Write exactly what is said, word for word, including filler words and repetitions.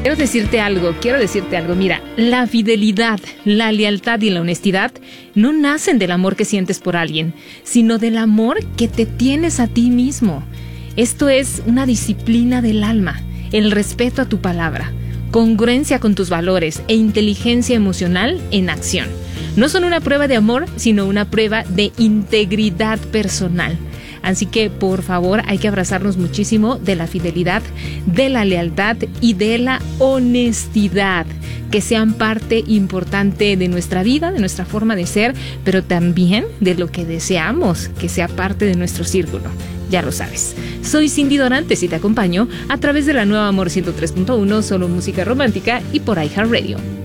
Quiero decirte algo, quiero decirte algo. Mira, la fidelidad, la lealtad y la honestidad no nacen del amor que sientes por alguien, sino del amor que te tienes a ti mismo. Esto es una disciplina del alma, el respeto a tu palabra, congruencia con tus valores e inteligencia emocional en acción. No son una prueba de amor, sino una prueba de integridad personal. Así que, por favor, hay que abrazarnos muchísimo de la fidelidad, de la lealtad y de la honestidad, que sean parte importante de nuestra vida, de nuestra forma de ser, pero también de lo que deseamos que sea parte de nuestro círculo. Ya lo sabes. Soy Cindy Dorantes y te acompaño a través de la nueva Amor ciento tres punto uno, solo música romántica y por iHeartRadio.